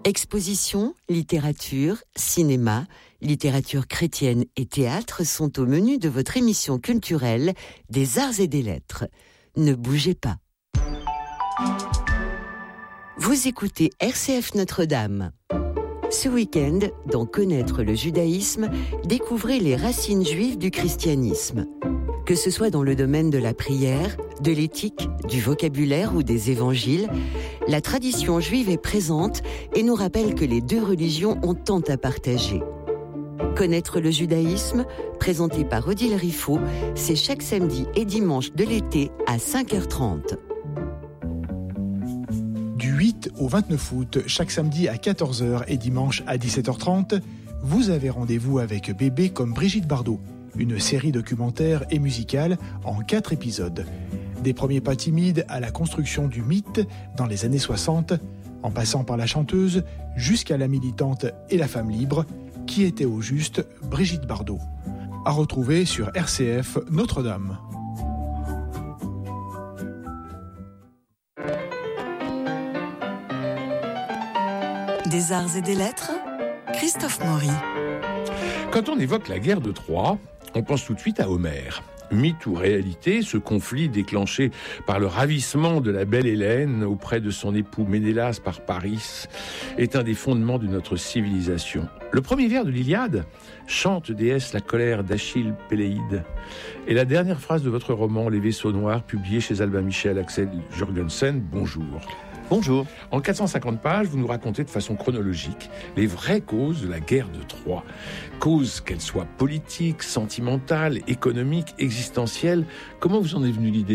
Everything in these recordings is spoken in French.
Expositions, littérature, cinéma, littérature chrétienne et théâtre sont au menu de votre émission culturelle des Arts et des Lettres. Ne bougez pas. Vous écoutez RCF Notre-Dame. Ce week-end, dans Connaître le judaïsme, découvrez les racines juives du christianisme. Que ce soit dans le domaine de la prière, de l'éthique, du vocabulaire ou des évangiles, la tradition juive est présente et nous rappelle que les deux religions ont tant à partager. Connaître le judaïsme, présenté par Odile Riffaut, c'est chaque samedi et dimanche de l'été à 5h30. Du 8 au 29 août, chaque samedi à 14h et dimanche à 17h30, vous avez rendez-vous avec Bébé comme Brigitte Bardot, une série documentaire et musicale en 4 épisodes. Des premiers pas timides à la construction du mythe dans les années 60, en passant par la chanteuse jusqu'à la militante et la femme libre, qui était au juste Brigitte Bardot. À retrouver sur RCF Notre-Dame. Des Arts et des Lettres, Christophe Maury. Quand on évoque la guerre de Troie, on pense tout de suite à Homère. Mythe ou réalité, ce conflit déclenché par le ravissement de la belle Hélène auprès de son époux Ménélas par Paris est un des fondements de notre civilisation. Le premier vers de l'Iliade, chante déesse la colère d'Achille Péléide, et la dernière phrase de votre roman Les Vaisseaux Noirs, publié chez Albin Michel, Axel Jurgensen. Bonjour. Bonjour. En 450 pages, vous nous racontez de façon chronologique les vraies causes de la guerre de Troie. Causes qu'elles soient politiques, sentimentales, économiques, existentielles. Comment vous en est venue l'idée ?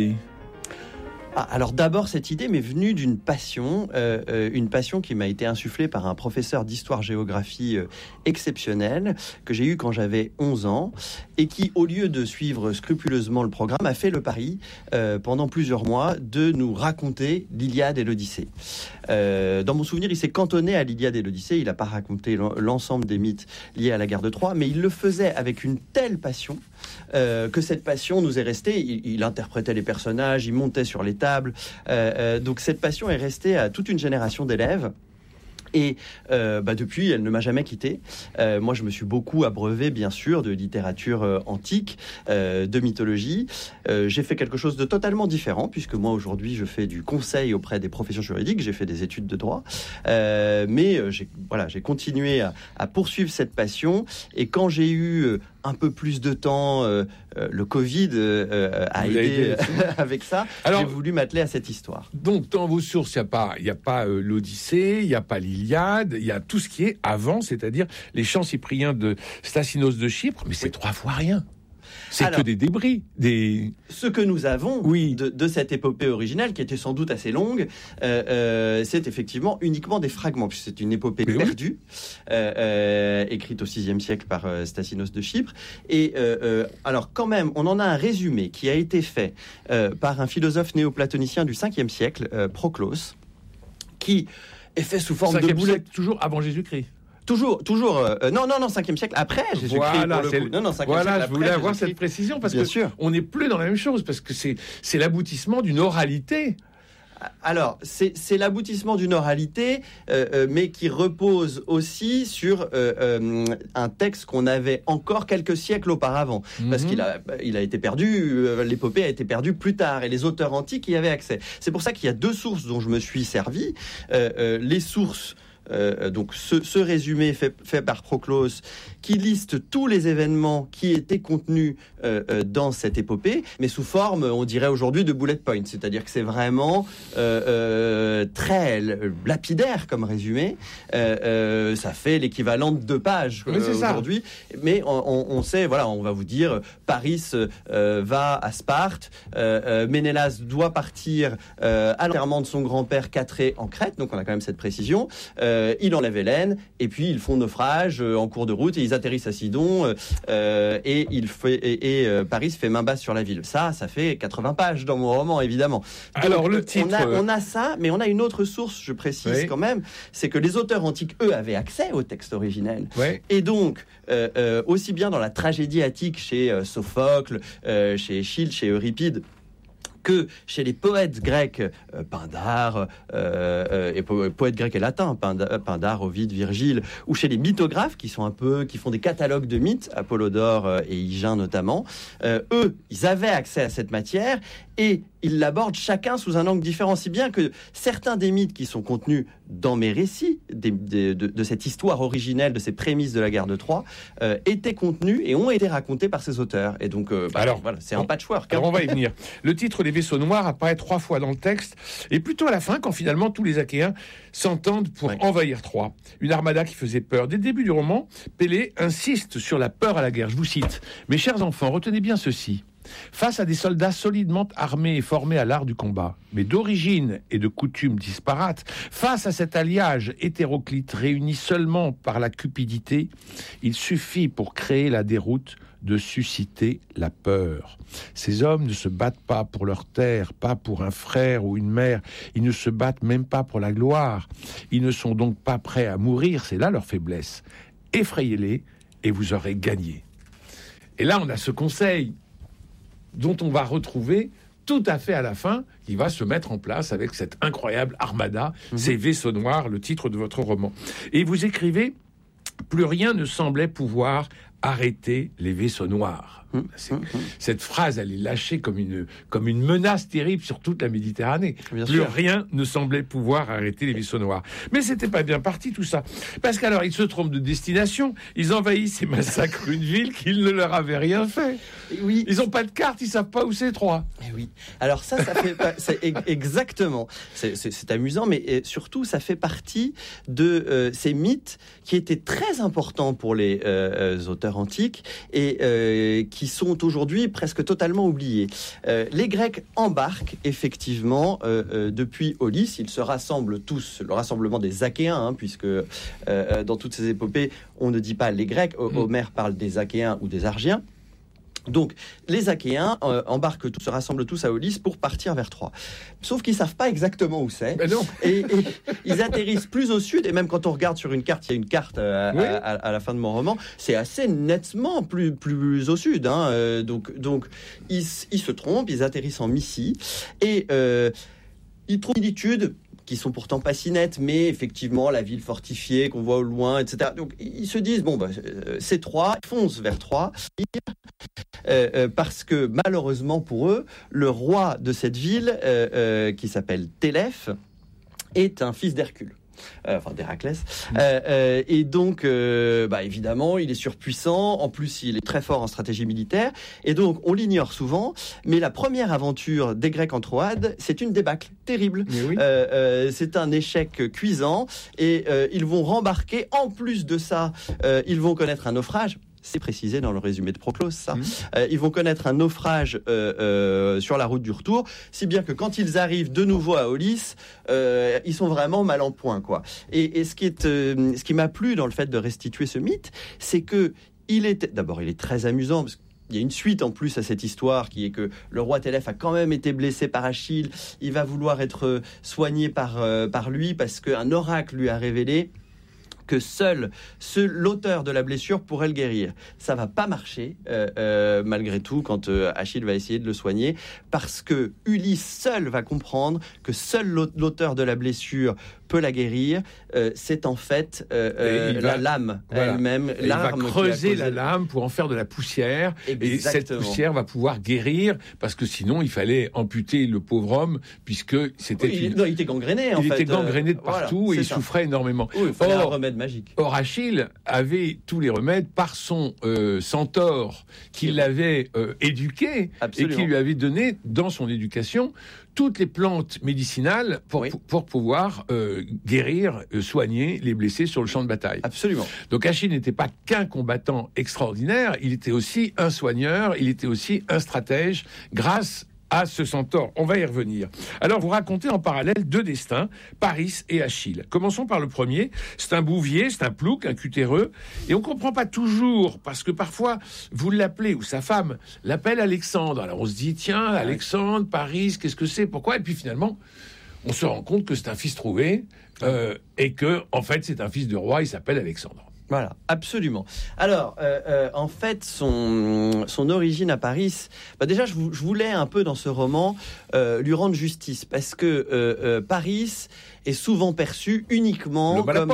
Alors d'abord, cette idée m'est venue d'une passion qui m'a été insufflée par un professeur d'histoire-géographie exceptionnel que j'ai eu quand j'avais 11 ans et qui, au lieu de suivre scrupuleusement le programme, a fait le pari pendant plusieurs mois de nous raconter l'Iliade et l'Odyssée. Dans mon souvenir, il s'est cantonné à l'Iliade et l'Odyssée, il n'a pas raconté l'ensemble des mythes liés à la guerre de Troie, mais il le faisait avec une telle passion que cette passion nous est restée. Il interprétait les personnages, il montait sur les tables. Donc cette passion est restée à toute une génération d'élèves. Et depuis, elle ne m'a jamais quitté. Moi, je me suis beaucoup abreuvé, bien sûr, de littérature antique, de mythologie. J'ai fait quelque chose de totalement différent, puisque moi, aujourd'hui, je fais du conseil auprès des professions juridiques. J'ai fait des études de droit. Mais j'ai continué à poursuivre cette passion. Et quand j'ai eu un peu plus de temps, le Covid a aidé avec ça. Alors, j'ai voulu m'atteler à cette histoire. Donc, dans vos sources, il n'y a pas l'Odyssée, il n'y a pas l'Iliade, il y a tout ce qui est avant, c'est-à-dire les chants cypriens de Stasinos de Chypre, mais c'est 3 fois rien. C'est que des débris. Ce que nous avons de cette épopée originale, qui était sans doute assez longue, c'est effectivement uniquement des fragments, puisque c'est une épopée perdue, écrite au VIe siècle par Stasinos de Chypre. Et alors quand même, on en a un résumé qui a été fait par un philosophe néoplatonicien du 5e siècle, Proclos, qui est fait sous forme de boulet. Toujours avant Jésus-Christ. Toujours, non, 5e siècle après Jésus-Christ. Voilà, pour le coup. Non, 5e siècle après, je voulais avoir cette précision parce on n'est plus dans la même chose, parce que c'est l'aboutissement d'une oralité. Alors, c'est l'aboutissement d'une oralité, mais qui repose aussi sur un texte qu'on avait encore quelques siècles auparavant, parce qu'il a été perdu, l'épopée a été perdue plus tard, et les auteurs antiques y avaient accès. C'est pour ça qu'il y a 2 sources dont je me suis servi. Les sources... donc ce résumé fait par Proclos qui liste tous les événements qui étaient contenus dans cette épopée, mais sous forme, on dirait aujourd'hui, de bullet points, c'est-à-dire que c'est vraiment très lapidaire comme résumé. Ça fait l'équivalent de 2 pages aujourd'hui, mais on sait, voilà, on va vous dire, Paris va à Sparte, Ménélas doit partir à l'enterrement de son grand-père Catré en Crète, donc on a quand même cette précision. Il enlève Hélène, et puis ils font naufrage en cours de route, et ils atterrissent à Sidon, et Paris fait main basse sur la ville. Ça fait 80 pages dans mon roman, évidemment. Donc, alors le titre... On a ça, mais on a une autre source, je précise quand même, c'est que les auteurs antiques, eux, avaient accès au texte originel. Et donc, aussi bien dans la tragédie attique chez Sophocle, chez Échille, chez Euripide, que chez les poètes grecs, Pindare, et poètes grecs et latins, Pindare, Ovide, Virgile, ou chez les mythographes qui font des catalogues de mythes, Apollodore et Hygin notamment, eux, ils avaient accès à cette matière et ils l'abordent chacun sous un angle différent, si bien que certains des mythes qui sont contenus dans mes récits, de cette histoire originelle, de ces prémices de la guerre de Troie, étaient contenus et ont été racontés par ces auteurs. Et donc, voilà, c'est un patchwork. Alors on va y venir. Le titre Les vaisseaux noirs apparaît 3 fois dans le texte, et plutôt à la fin, quand finalement tous les Achéens s'entendent pour envahir Troie. Une armada qui faisait peur. Dès le début du roman, Pélée insiste sur la peur à la guerre. Je vous cite. « Mes chers enfants, retenez bien ceci. Face à des soldats solidement armés et formés à l'art du combat, mais d'origine et de coutumes disparates, face à cet alliage hétéroclite réuni seulement par la cupidité, il suffit pour créer la déroute de susciter la peur. Ces hommes ne se battent pas pour leur terre, pas pour un frère ou une mère, ils ne se battent même pas pour la gloire. Ils ne sont donc pas prêts à mourir, c'est là leur faiblesse. Effrayez-les et vous aurez gagné. » Et là, on a ce conseil dont on va retrouver tout à fait à la fin, qui va se mettre en place avec cette incroyable armada, ces vaisseaux noirs, le titre de votre roman. Et vous écrivez « Plus rien ne semblait pouvoir arrêter les vaisseaux noirs ». Cette phrase, elle est lâchée comme une menace terrible sur toute la Méditerranée. Plus rien ne semblait pouvoir arrêter les vaisseaux noirs. Mais c'était pas bien parti tout ça. Parce qu'alors, ils se trompent de destination, ils envahissent et massacrent une ville qui ne leur avait rien fait. Oui. Ils n'ont pas de carte, ils savent pas où c'est Troie. Oui. Alors ça fait c'est exactement. C'est amusant, mais surtout, ça fait partie de ces mythes qui étaient très importants pour les auteurs antiques et qui sont aujourd'hui presque totalement oubliés. Les Grecs embarquent effectivement depuis Aulis. Ils se rassemblent tous, le rassemblement des Achéens, puisque dans toutes ces épopées, on ne dit pas les Grecs. Homère parle des Achéens ou des Argiens. Donc, les Achéens embarquent tous, se rassemblent tous à Aulis pour partir vers Troie. Sauf qu'ils savent pas exactement où c'est. Ben non. Et ils atterrissent plus au sud. Et même quand on regarde sur une carte, il y a une carte à la fin de mon roman, c'est assez nettement plus au sud. Donc ils se trompent, ils atterrissent en Mysie. Et ils trouvent une similitude qui sont pourtant pas si nettes, mais effectivement, la ville fortifiée qu'on voit au loin, etc. Donc, ils se disent, c'est Troie, ils foncent vers Troie, parce que, malheureusement pour eux, le roi de cette ville, qui s'appelle Télèphe, est un fils d'Hercule. D'Héraclès. Et donc, évidemment, il est surpuissant. En plus, il est très fort en stratégie militaire. Et donc, on l'ignore souvent. Mais la première aventure des Grecs en Troade, c'est une débâcle terrible. Oui. C'est un échec cuisant. Et ils vont rembarquer. En plus de ça, ils vont connaître un naufrage. C'est précisé dans le résumé de Proclos, ça. Ils vont connaître un naufrage sur la route du retour, si bien que quand ils arrivent de nouveau à Aulis, ils sont vraiment mal en point, quoi. Et ce qui m'a plu dans le fait de restituer ce mythe, c'est que d'abord, il est très amusant, parce qu'il y a une suite en plus à cette histoire qui est que le roi Télèphe a quand même été blessé par Achille. Il va vouloir être soigné par lui parce qu'un oracle lui a révélé que seul l'auteur de la blessure pourrait le guérir. Ça va pas marcher, malgré tout, quand Achille va essayer de le soigner, parce que Ulysse seul va comprendre que seul l'auteur de la blessure peut la guérir. C'est en fait la lame elle-même. Il va creuser la lame pour en faire de la poussière. Exactement. Et cette poussière va pouvoir guérir, parce que sinon, il fallait amputer le pauvre homme, puisque c'était... il était gangréné, en fait. Il était gangréné de partout et il souffrait énormément. Oui, il fallait un remède magique. Or, Achille avait tous les remèdes par son centaure qui l'avait éduqué. Absolument. Et qui lui avait donné, dans son éducation, toutes les plantes médicinales pour pouvoir guérir, soigner les blessés sur le champ de bataille. Absolument. Donc Achille n'était pas qu'un combattant extraordinaire, il était aussi un soigneur, il était aussi un stratège, grâce à ce centaure. On va y revenir. Alors, vous racontez en parallèle 2 destins, Paris et Achille. Commençons par le premier. C'est un bouvier, c'est un plouc, un cutéreux. Et on ne comprend pas toujours, parce que parfois, vous l'appelez, ou sa femme l'appelle Alexandre. Alors, on se dit, tiens, Alexandre, Paris, qu'est-ce que c'est? Pourquoi? Et puis finalement, on se rend compte que c'est un fils trouvé, et que, en fait, c'est un fils de roi, il s'appelle Alexandre. Voilà, absolument. Alors, en fait, son origine à Paris, déjà, je voulais un peu dans ce roman lui rendre justice, parce que Paris est souvent perçu uniquement comme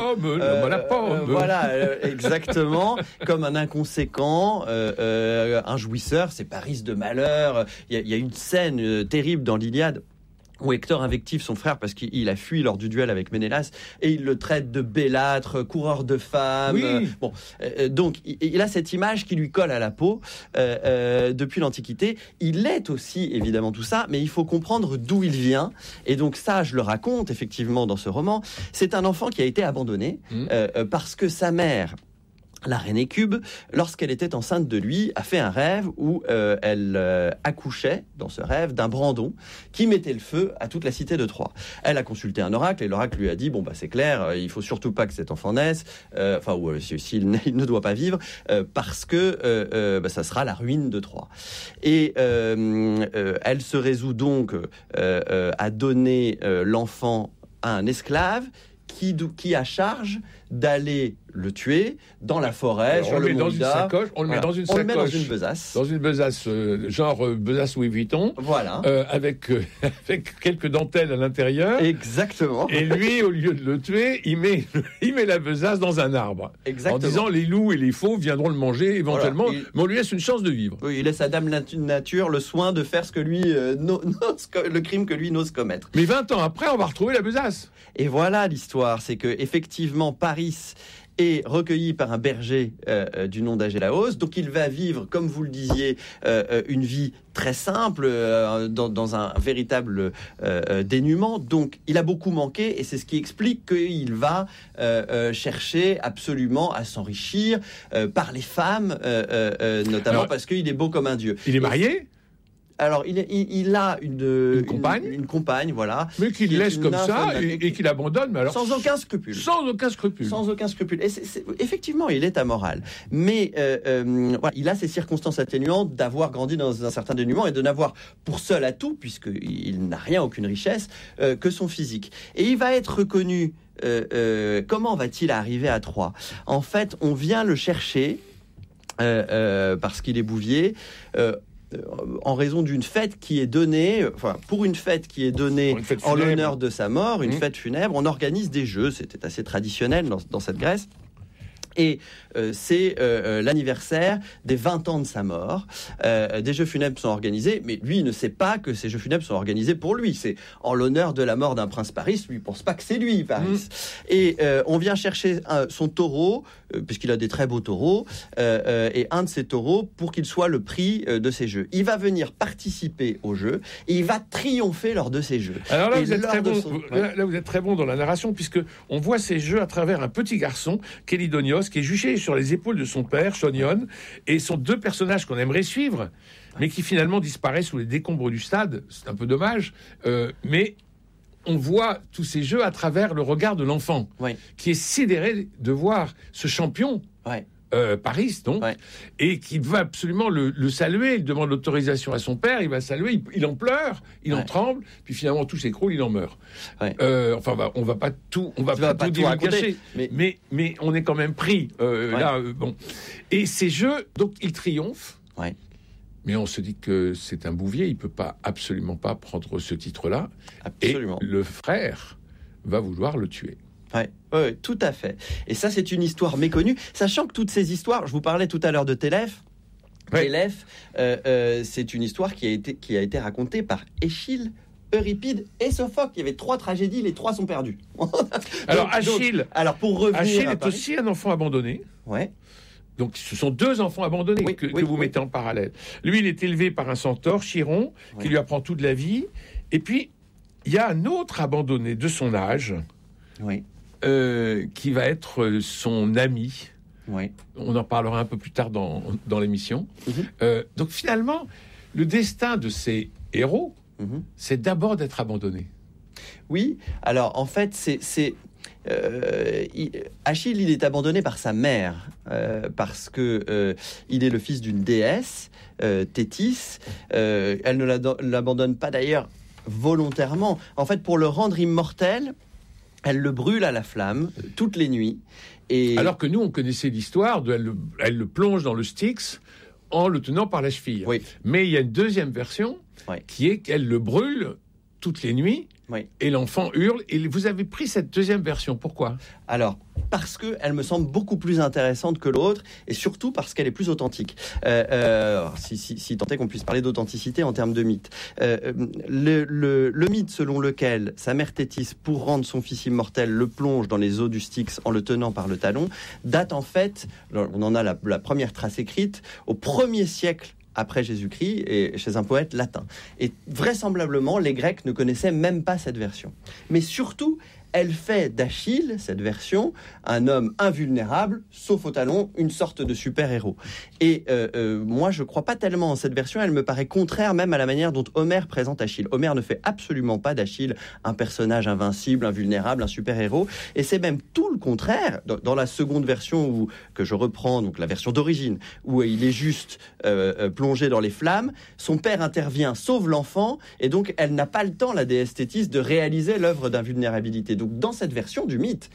exactement, comme un inconséquent, un jouisseur. C'est Paris de malheur. Il y a une scène terrible dans l'Iliade où Hector invective son frère parce qu'il a fui lors du duel avec Ménélas et il le traite de bellâtre, coureur de femmes. Oui. Donc il a cette image qui lui colle à la peau depuis l'Antiquité. Il est aussi évidemment tout ça, mais il faut comprendre d'où il vient. Et donc ça, je le raconte effectivement dans ce roman. C'est un enfant qui a été abandonné parce que sa mère, la reine Écube, lorsqu'elle était enceinte de lui, a fait un rêve où elle accouchait, dans ce rêve, d'un brandon qui mettait le feu à toute la cité de Troie. Elle a consulté un oracle et l'oracle lui a dit c'est clair, il faut surtout pas que cet enfant naisse, s'il ne doit pas vivre, parce que ça sera la ruine de Troie. Et elle se résout donc à donner l'enfant à un esclave qui a charge d'aller le tuer dans la forêt, sur le mont Ida. On le met dans une sacoche. On le met dans une besace. Dans une besace, genre besace Louis Vuitton. Voilà. Avec quelques dentelles à l'intérieur. Exactement. Et lui, au lieu de le tuer, il met la besace dans un arbre. Exactement. En disant les loups et les fauves viendront le manger éventuellement, mais on lui laisse une chance de vivre. Oui, il laisse à Dame Nature le soin de faire ce que lui le crime que lui n'ose commettre. Mais 20 ans après, on va retrouver la besace. Et voilà l'histoire, c'est que effectivement Paris est recueilli par un berger du nom d'Agélaos. Donc il va vivre, comme vous le disiez, une vie très simple, dans un véritable dénuement. Donc il a beaucoup manqué, et c'est ce qui explique qu'il va chercher absolument à s'enrichir par les femmes, notamment parce qu'il est beau comme un dieu. Il est marié ? Alors, il a une compagne, voilà. Mais qu'il laisse comme ça et qu'il abandonne, mais alors... Sans aucun scrupule. Et effectivement, il est amoral. Mais il a ces circonstances atténuantes d'avoir grandi dans un certain dénuement et de n'avoir pour seul atout, puisqu'il n'a rien, aucune richesse, que son physique. Et il va être reconnu... comment va-t-il arriver à Troie ? En fait, on vient le chercher, parce qu'il est bouvier... en raison d'une fête qui est donnée, pour une fête qui est donnée en l'honneur de sa mort, une fête funèbre, on organise des jeux, c'était assez traditionnel dans cette Grèce. Et c'est l'anniversaire des 20 ans de sa mort. Des jeux funèbres sont organisés, mais lui, il ne sait pas que ces jeux funèbres sont organisés pour lui. C'est en l'honneur de la mort d'un prince Paris. Lui, il ne pense pas que c'est lui, Paris. Et on vient chercher son taureau, puisqu'il a des très beaux taureaux, et un de ces taureaux pour qu'il soit le prix de ces jeux. Il va venir participer aux jeux et il va triompher lors de ces jeux. Alors là, vous êtes très bon. Là, vous êtes très bon dans la narration, puisque on voit ces jeux à travers un petit garçon, Kélidonios, qui est juché sur les épaules de son père, Chonion, et sont deux personnages qu'on aimerait suivre, mais qui finalement disparaissent sous les décombres du stade. C'est un peu dommage, mais on voit tous ces jeux à travers le regard de l'enfant, qui est sidéré de voir ce champion, Paris, donc, et qui va absolument le saluer. Il demande l'autorisation à son père, il va saluer, il en pleure, il en tremble, puis finalement tout s'écroule, il en meurt. On va pas tout divulgacher, mais on est quand même pris là. Et ces jeux, donc, ils triomphent. Mais on se dit que c'est un bouvier, il peut absolument pas prendre ce titre-là. Absolument. Et le frère va vouloir le tuer. Oui, tout à fait. Et ça, c'est une histoire méconnue, sachant que toutes ces histoires, je vous parlais tout à l'heure de Télèphe. Télèphe, c'est une histoire qui a été racontée par Échille, Euripide et Sophocle. Il y avait 3 tragédies, les 3 sont perdues. Alors Achille, pour revenir Achille est aussi un enfant abandonné. Donc ce sont 2 enfants abandonnés que vous mettez en parallèle. Lui, il est élevé par un centaure, Chiron, qui lui apprend toute la vie. Et puis, il y a un autre abandonné de son âge, qui va être son ami. On en parlera un peu plus tard dans l'émission. Donc finalement, le destin de ces héros, c'est d'abord d'être abandonné. Oui, alors en fait, Achille, il est abandonné par sa mère, parce que il est le fils d'une déesse, Thétis. Elle ne l'abandonne pas d'ailleurs volontairement. En fait, pour le rendre immortel, Elle le brûle à la flamme toutes les nuits. Et... Alors que nous, on connaissait l'histoire elle le plonge dans le Styx en le tenant par la cheville. Oui. Mais il y a une deuxième version qui est qu'elle le brûle toutes les nuits et l'enfant hurle. Et vous avez pris cette deuxième version. Pourquoi ? Alors, parce qu'elle me semble beaucoup plus intéressante que l'autre et surtout parce qu'elle est plus authentique. Si tant est qu'on puisse parler d'authenticité en termes de mythe. Le mythe selon lequel sa mère Thétis, pour rendre son fils immortel, le plonge dans les eaux du Styx en le tenant par le talon, date en fait, on en a la première trace écrite, au 1er siècle après Jésus-Christ, et chez un poète latin. Et vraisemblablement, les Grecs ne connaissaient même pas cette version. Mais surtout, elle fait d'Achille, cette version, un homme invulnérable, sauf au talon, une sorte de super-héros. Et moi, je ne crois pas tellement en cette version, elle me paraît contraire même à la manière dont Homère présente Achille. Homère ne fait absolument pas d'Achille un personnage invincible, invulnérable, un super-héros, et c'est même tout le contraire. Dans la seconde version, que je reprends, donc la version d'origine, où il est juste plongé dans les flammes, son père intervient, sauve l'enfant, et donc elle n'a pas le temps, la déesse Thétis, de réaliser l'œuvre d'invulnérabilité. Donc dans cette version du mythe,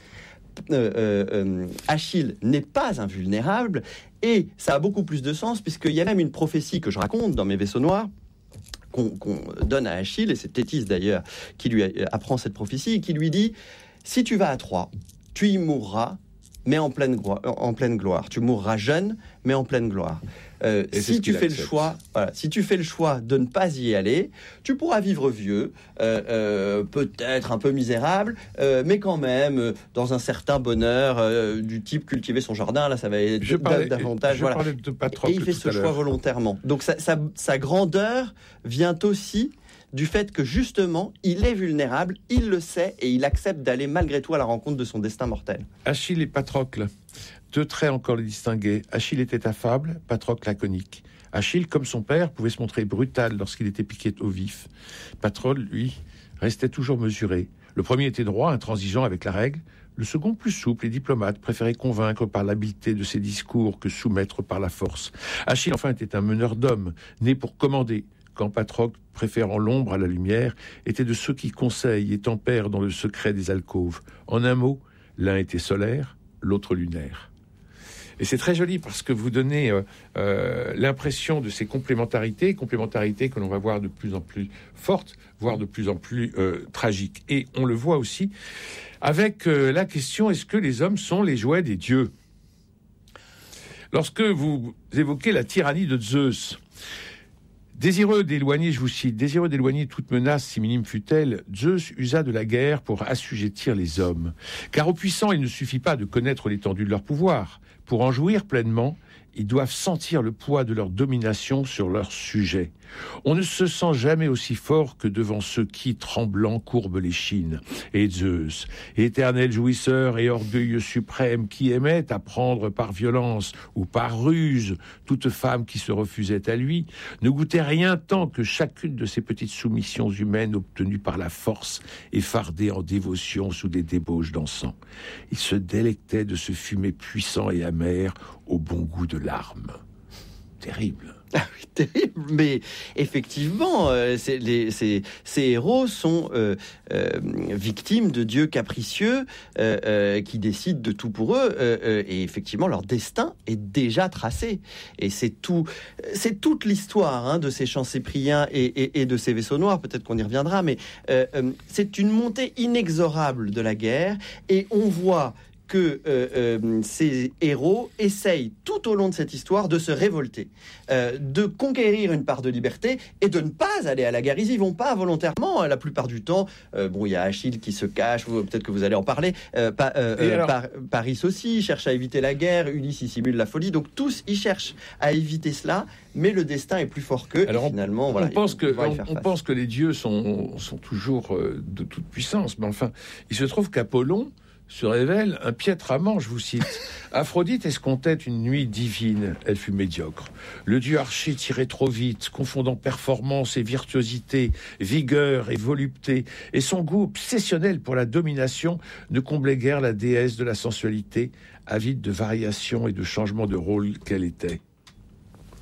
Achille n'est pas invulnérable, et ça a beaucoup plus de sens puisqu'il y a même une prophétie que je raconte dans mes vaisseaux noirs qu'on donne à Achille, et c'est Thétis d'ailleurs qui lui apprend cette prophétie et qui lui dit: si tu vas à Troie, tu y mourras, mais en pleine gloire. Tu mourras jeune, mais en pleine gloire. Si tu fais le choix de ne pas y aller, tu pourras vivre vieux, peut-être un peu misérable, mais quand même dans un certain bonheur du type cultiver son jardin. Là, ça va être davantage. Voilà. Et il fait ce choix volontairement. Donc sa grandeur vient aussi du fait que justement, il est vulnérable, il le sait, et il accepte d'aller malgré tout à la rencontre de son destin mortel. Achille et Patrocle, 2 traits encore les distinguaient. Achille était affable, Patrocle laconique. Achille, comme son père, pouvait se montrer brutal lorsqu'il était piqué au vif. Patrocle, lui, restait toujours mesuré. Le premier était droit, intransigeant avec la règle. Le second, plus souple et diplomate, préférait convaincre par l'habileté de ses discours que soumettre par la force. Achille, enfin, était un meneur d'hommes, né pour commander, quand Patrocle, préférant l'ombre à la lumière, était de ceux qui conseillent et tempèrent dans le secret des alcôves. En un mot, l'un était solaire, l'autre lunaire. Et c'est très joli parce que vous donnez l'impression de ces complémentarités que l'on va voir de plus en plus fortes, voire de plus en plus tragiques. Et on le voit aussi avec la question: est-ce que les hommes sont les jouets des dieux ? Lorsque vous évoquez la tyrannie de Zeus, désireux d'éloigner, je vous cite, désireux d'éloigner toute menace, si minime fût-elle, Zeus usa de la guerre pour assujettir les hommes. Car aux puissants, il ne suffit pas de connaître l'étendue de leur pouvoir. Pour en jouir pleinement, ils doivent sentir le poids de leur domination sur leurs sujets. On ne se sent jamais aussi fort que devant ceux qui, tremblants, courbent l'échine. Et Zeus, éternel jouisseur et orgueilleux suprême, qui aimait à prendre par violence ou par ruse toute femme qui se refusait à lui, ne goûtait rien tant que chacune de ces petites soumissions humaines obtenues par la force et fardées en dévotion sous des débauches d'encens. Il se délectait de ce fumet puissant et amer au bon goût de larmes. Terrible. Ah oui, terrible, mais effectivement, ces héros sont victimes de dieux capricieux qui décident de tout pour eux, et effectivement, leur destin est déjà tracé. Et c'est toute l'histoire de ces chants cypriens et de ces vaisseaux noirs, peut-être qu'on y reviendra, mais c'est une montée inexorable de la guerre, et on voit que ces héros essayent tout au long de cette histoire de se révolter, de conquérir une part de liberté et de ne pas aller à la guerre. Ils y vont pas volontairement la plupart du temps. Il y a Achille qui se cache, peut-être que vous allez en parler. Paris aussi cherche à éviter la guerre, Ulysse il simule la folie. Donc tous ils cherchent à éviter cela, mais le destin est plus fort qu'eux. Alors finalement, on pense que les dieux sont toujours de toute puissance, mais enfin, il se trouve qu'Apollon se révèle un piètre amant, je vous cite. Aphrodite escomptait une nuit divine, elle fut médiocre. Le dieu archer tirait trop vite, confondant performance et virtuosité, vigueur et volupté, et son goût obsessionnel pour la domination ne comblait guère la déesse de la sensualité, avide de variations et de changements de rôle qu'elle était.